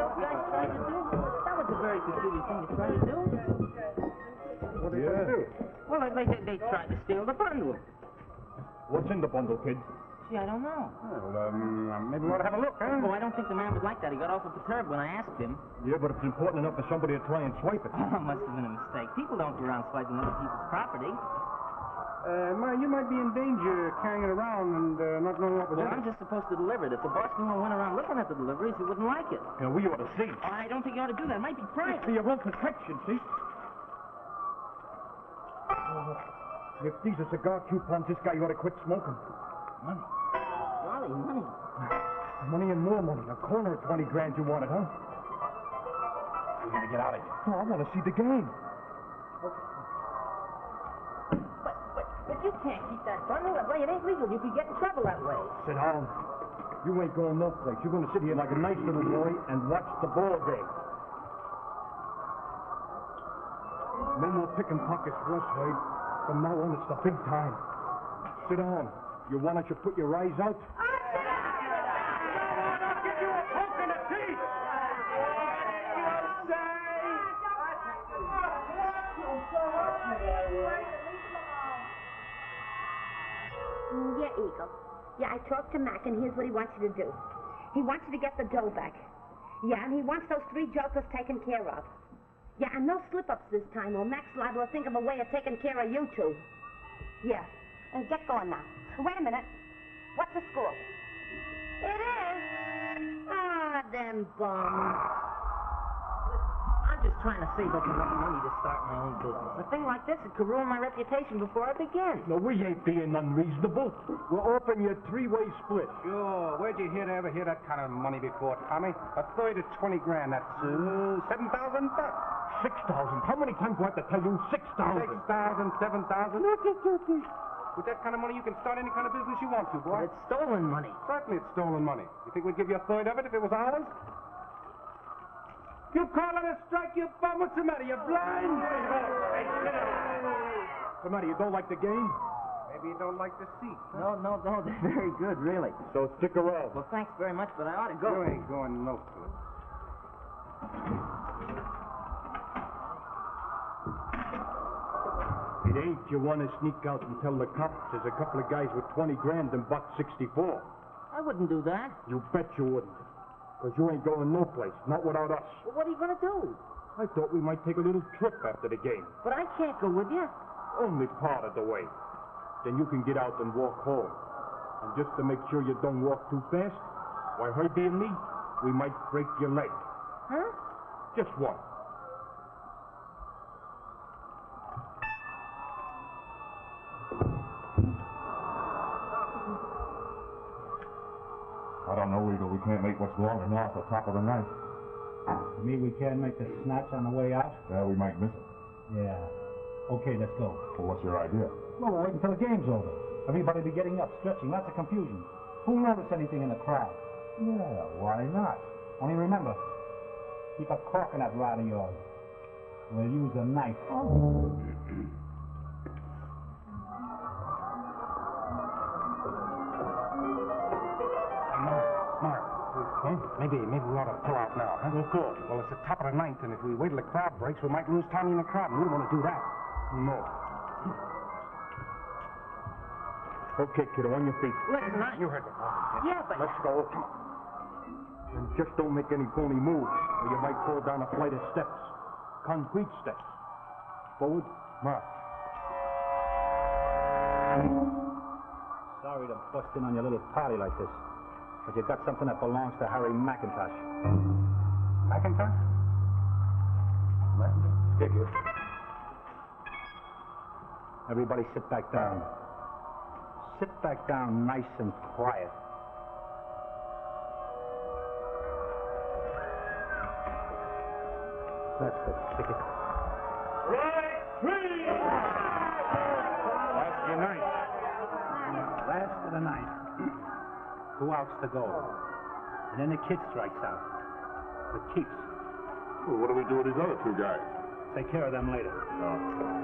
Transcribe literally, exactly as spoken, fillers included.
those guys tried to do? That was a very peculiar thing to try to do. What did yeah. they do? Well, they, they, they tried to steal the bundle. What's in the bundle, kid? Gee, I don't know. Well, um, maybe we ought to have a look, huh? Oh, I don't think the man would like that. He got awful perturbed when I asked him. Yeah, but it's important enough for somebody to try and swipe it. Oh, must have been a mistake. People don't go around swiping other people's property. Uh, Ma, you might be in danger carrying it around and uh, not knowing what was Well, in I'm it. just supposed to deliver it. If the boss knew I went around looking at the deliveries, he wouldn't like it. Yeah, we ought to see. Oh, I don't think you ought to do that. It might be private. For your own protection, see? If these are cigar coupons, this guy ought to quit smoking. Money. Golly, money. Money and more money. A corner of twenty grand you wanted, huh? We gotta get out of here. Oh, I want to see the game. But, but, but you can't keep that bundle that way. It ain't legal. You could get in trouble that way. Sit down. You ain't going no place. You're going to sit here like a nice little boy and watch the ball game. No more picking pockets for us, Herb. From now on, it's the big time. Sit down. You want us to put your eyes out? I'll give you a poke in the teeth! Yeah, Eagle. Yeah, I talked to Mac, and here's what he wants you to do. He wants you to get the dough back. Yeah, and he wants those three jokers taken care of. Yeah, and no slip-ups this time, or Mac's liable to think of a way of taking care of you two. Yeah, and get going now. Wait a minute. What's the score? It is. Ah, them bums. I'm just trying to save up enough money to start my own business. A thing like this, it could ruin my reputation before I begin. No, we ain't being unreasonable. We'll open you a three-way split. Sure. Where'd you hear to ever hear that kind of money before, Tommy? A third of twenty grand, that's uh, seven thousand bucks. Six thousand? How many times do I have to tell you six thousand? Six thousand, seven thousand. With that kind of money, you can start any kind of business you want to, boy. But it's stolen money. Certainly it's stolen money. You think we'd give you a third of it if it was ours? You call it a strike, you bum? What's the matter? You blind? What's the matter? You don't like the game? Maybe you don't like the seat. No, Huh? no, no. They're very good, really. So stick around. Well, thanks very much, but I ought to go. You ain't going no place. It ain't you want to sneak out and tell the cops there's a couple of guys with twenty grand and buck sixty-four. I wouldn't do that. You bet you wouldn't. Because you ain't going no place, not without us. Well, what are you going to do? I thought we might take a little trip after the game. But I can't go with you. Only part of the way. Then you can get out and walk home. And just to make sure you don't walk too fast, why, Herbie and me, we might break your leg. Huh? Just one. I don't know, Eagle. We can't make what's long enough the top of the ninth. You mean we can't make the snatch on the way out? Yeah, we might miss it. Yeah. Okay, let's go. Well, what's your idea? Well, we'll wait until the game's over. Everybody be getting up, stretching, lots of confusion. Who'll notice anything in the crowd? Yeah, why not? Only remember, keep a cork in that rod of yours. We'll use a knife. Hmm? Maybe, maybe we ought to pull out now, huh? Of course. Well, it's the top of the ninth, and if we wait till the crowd breaks, we might lose Tommy in the crowd, and we don't want to do that. No. Okay, kiddo, on your feet. Listen, I... You heard what Bobby said. Yeah, but... Let's go. Come on. And just don't make any phony moves, or you might fall down a flight of steps. Concrete steps. Forward, march. Sorry to bust in on your little party like this, but you got something that belongs to Harry McIntosh. McIntosh? McIntosh? Figure. Everybody sit back down. Sit back down nice and quiet. That's the ticket. Right, three! Last of the night. Last of the night. Two outs to go. And then the kid strikes out. For keeps. Well, what do we do with these other two guys? Take care of them later. Oh.